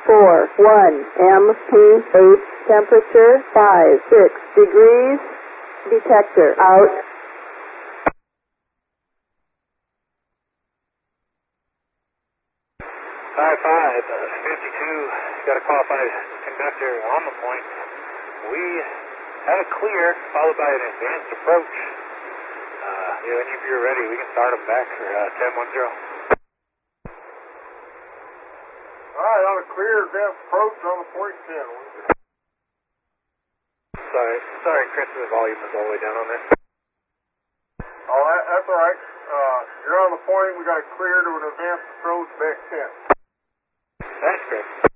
MP8, temperature 56 degrees, detector out. 52, got a qualified conductor on the point. We have a clear, followed by an advanced approach. If you're ready, we can start them back for 1010. Alright, on a clear advanced approach on the point 10. Sorry, Chris, the volume is all the way down on this. Oh, that's alright. You're on the point, we got it clear to an advanced approach back 10. Thanks, Chris.